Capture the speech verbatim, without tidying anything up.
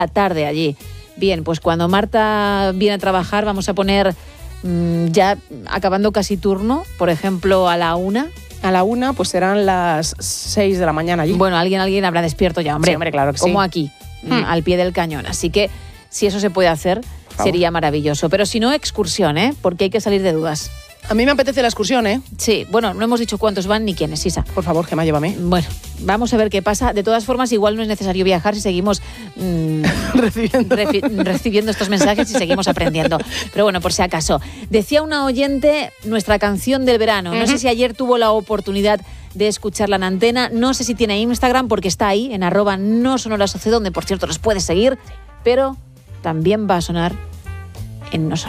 la tarde allí. Bien, pues cuando Marta viene a trabajar vamos a poner mmm, ya acabando casi turno, por ejemplo a la una. A la una, pues serán las seis de la mañana allí. Bueno, alguien, alguien habrá despierto ya, hombre. Sí, hombre, claro que sí. Como aquí, hmm. al pie del cañón. Así que si eso se puede hacer, sería maravilloso. Pero si no, excursión, ¿eh? Porque hay que salir de dudas. A mí me apetece la excursión, ¿eh? Sí, bueno, no hemos dicho cuántos van ni quiénes, Isa. Por favor, Gemma, llévame. Bueno, vamos a ver qué pasa. De todas formas, igual no es necesario viajar si seguimos mmm, recibiendo. Refi- recibiendo estos mensajes y seguimos aprendiendo. Pero bueno, por si acaso. Decía una oyente nuestra canción del verano. No uh-huh. sé si ayer tuvo la oportunidad de escucharla en antena. No sé si tiene Instagram porque está ahí, en arroba no sonora soce, donde por cierto nos puedes seguir. Pero también va a sonar en No Sonora.